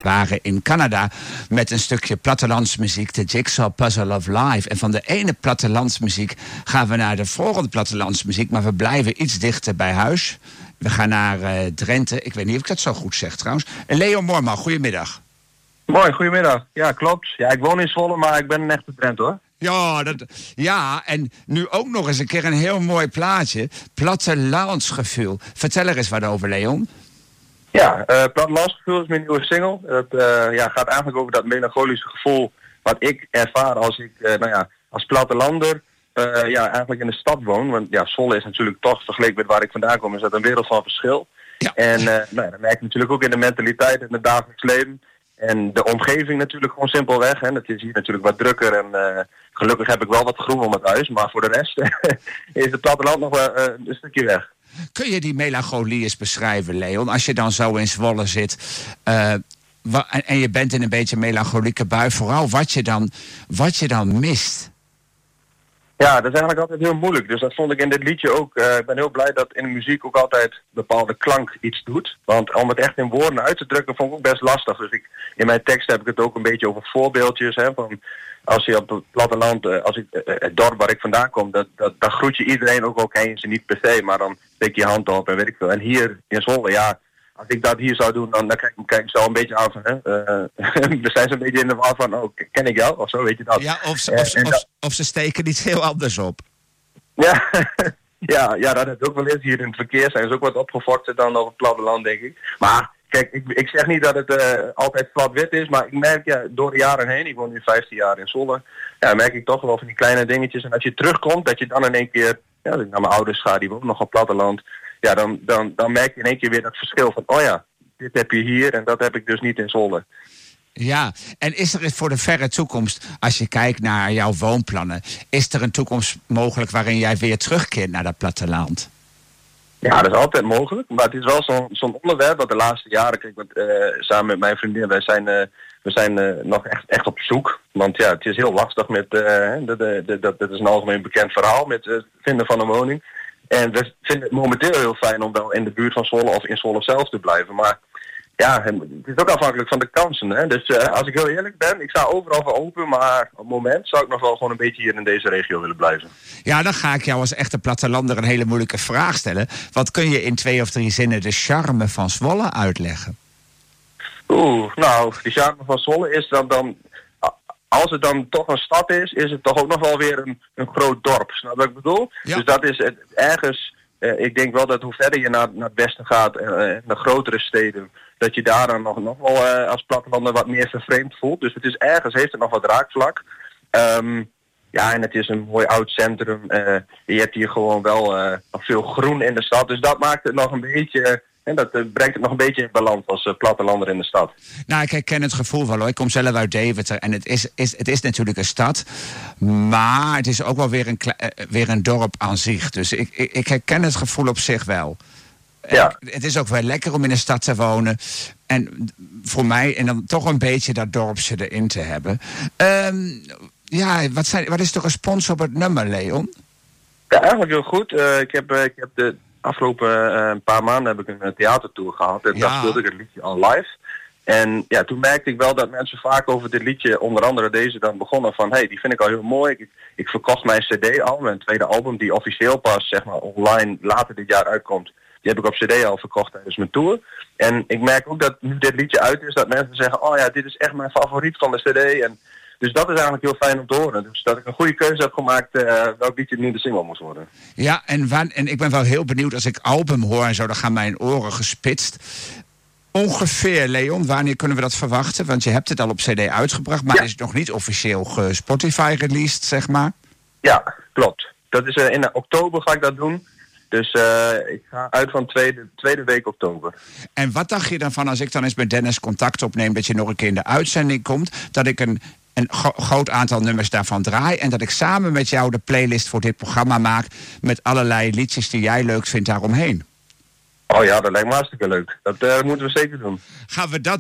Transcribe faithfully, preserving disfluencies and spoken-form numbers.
waren in Canada met een stukje plattelandsmuziek, de Jigsaw Puzzle of Life. En van de ene plattelandsmuziek gaan we naar de volgende plattelandsmuziek, maar we blijven iets dichter bij huis. We gaan naar uh, Drenthe. Ik weet niet of ik dat zo goed zeg trouwens. En Leon Moorman, goedemiddag. Mooi, goedemiddag. Ja, klopt. Ja, ik woon in Zwolle, maar ik ben een echte Drenthe, hoor. Ja, dat, ja, en nu ook nog eens een keer een heel mooi plaatje. Plattelandsgevoel. Vertel er eens wat over, Leon. Ja, uh, Plattelandsgevoel is mijn nieuwe single. Het uh, ja, gaat eigenlijk over dat melancholische gevoel wat ik ervaar als ik, uh, nou ja, als plattelander uh, ja, eigenlijk in de stad woon. Want ja, Zwolle is natuurlijk toch, vergeleken met waar ik vandaan kom, is dat een wereld van verschil. Ja. En uh, nou ja, dat merk je natuurlijk ook in de mentaliteit en het dagelijks leven. En de omgeving natuurlijk gewoon simpelweg. Hè. Het is hier natuurlijk wat drukker en uh, gelukkig heb ik wel wat groen om het huis. Maar voor de rest is het platteland nog uh, een stukje weg. Kun je die melancholie eens beschrijven, Leon? Als je dan zo in Zwolle zit uh, wa- en, en je bent in een beetje een melancholieke bui. Vooral wat je dan, wat je dan mist. Ja, dat is eigenlijk altijd heel moeilijk. Dus dat vond ik in dit liedje ook. Uh, ik ben heel blij dat in de muziek ook altijd bepaalde klank iets doet. Want om het echt in woorden uit te drukken vond ik ook best lastig. Dus ik, in mijn tekst heb ik het ook een beetje over voorbeeldjes. Hè, van als je op het platteland, uh, als ik, uh, het dorp waar ik vandaan kom, dat, dat, dan groet je iedereen ook ook heen. Ze niet per se, maar dan steek je je hand op en weet ik veel. En hier in Zwolle, ja, als ik dat hier zou doen, dan, dan kijk, kijk ik zo een beetje aan van, hè. Uh, we zijn zo'n beetje in de war van, oh, ken ik jou? Of zo, weet je dat. Ja, of ze, of, uh, of, dat, of ze steken iets heel anders op. Ja, ja, ja, dat is ook wel eens. Hier in het verkeer zijn ze ook wat opgefokter dan op het platteland, denk ik. Maar kijk, ik, ik zeg niet dat het uh, altijd zwart-wit is, maar ik merk ja, door de jaren heen, ik woon nu vijftien jaar in Zwolle, ja, merk ik toch wel van die kleine dingetjes. En als je terugkomt, dat je dan in één keer, ja, als ik naar mijn ouders ga, die wonen nog op het platteland, ja, dan, dan, dan merk je in één keer weer dat verschil van, oh ja, dit heb je hier en dat heb ik dus niet in Zwolle. Ja, en is er voor de verre toekomst, als je kijkt naar jouw woonplannen, is er een toekomst mogelijk waarin jij weer terugkeert naar dat platteland? Ja, dat is altijd mogelijk, maar het is wel zo'n zo'n onderwerp dat de laatste jaren, kijk, want, uh, samen met mijn vriendin, wij zijn, uh, we zijn uh, nog echt, echt op zoek. Want ja, het is heel lastig met, uh, dat, dat, dat, dat is een algemeen bekend verhaal, met het uh, vinden van een woning. En we vinden het momenteel heel fijn om wel in de buurt van Zwolle of in Zwolle zelf te blijven, maar ja, het is ook afhankelijk van de kansen. Hè? Dus uh, als ik heel eerlijk ben, ik sta overal voor open, maar op het moment zou ik nog wel gewoon een beetje hier in deze regio willen blijven. Ja, dan ga ik jou als echte plattelander een hele moeilijke vraag stellen. Wat kun je in twee of drie zinnen de charme van Zwolle uitleggen? Oeh, nou, de charme van Zwolle is dat dan, als het dan toch een stad is, is het toch ook nog wel weer een, een groot dorp. Snap je wat ik bedoel? Ja. Dus dat is het, ergens, uh, ik denk wel dat hoe verder je naar, naar het westen gaat, uh, naar grotere steden, dat je daar dan nog, nog wel uh, als plattelander wat meer vervreemd voelt. Dus het is ergens, heeft het nog wat raakvlak. Um, ja, en het is een mooi oud centrum. Uh, je hebt hier gewoon wel uh, nog veel groen in de stad. Dus dat maakt het nog een beetje, en dat uh, brengt het nog een beetje in balans als uh, plattelander in de stad. Nou, ik herken het gevoel wel hoor. Ik kom zelf uit Deventer en het is, is, het is natuurlijk een stad. Maar het is ook wel weer een, uh, weer een dorp aan zich. Dus ik, ik, ik herken het gevoel op zich wel. Ja. Het is ook wel lekker om in een stad te wonen. En voor mij, en dan toch een beetje dat dorpje erin te hebben. Um, ja, wat, zijn, wat is de respons op het nummer, Leon? Ja, eigenlijk heel goed. Uh, ik, heb, uh, ik heb de afgelopen uh, paar maanden heb ik een theatertour gehad. En ja. Daar speelde ik het liedje al live. En ja, toen merkte ik wel dat mensen vaak over dit liedje, onder andere deze, dan begonnen van, hé, hey, die vind ik al heel mooi. Ik, ik verkocht mijn cd al, mijn tweede album, die officieel pas, zeg maar, online later dit jaar uitkomt. Die heb ik op cd al verkocht tijdens mijn tour. En ik merk ook dat nu dit liedje uit is, dat mensen zeggen, oh ja, dit is echt mijn favoriet van de cd. En dus dat is eigenlijk heel fijn om te horen. Dus dat ik een goede keuze heb gemaakt uh, welk liedje nu de single moest worden. Ja, en, waar, en ik ben wel heel benieuwd als ik album hoor en zo, dan gaan mijn oren gespitst. Ongeveer, Leon, wanneer kunnen we dat verwachten? Want je hebt het al op cd uitgebracht, maar ja. Is het nog niet officieel Spotify released, zeg maar? Ja, klopt. Dat is uh, in oktober ga ik dat doen. Dus uh, ik ga uit van tweede, tweede week oktober. En wat dacht je dan van als ik dan eens met Dennis contact opneem, dat je nog een keer in de uitzending komt, dat ik een, een gro- groot aantal nummers daarvan draai en dat ik samen met jou de playlist voor dit programma maak met allerlei liedjes die jij leuk vindt daaromheen? Oh ja, dat lijkt me hartstikke leuk. Dat uh, moeten we zeker doen. Gaan we dat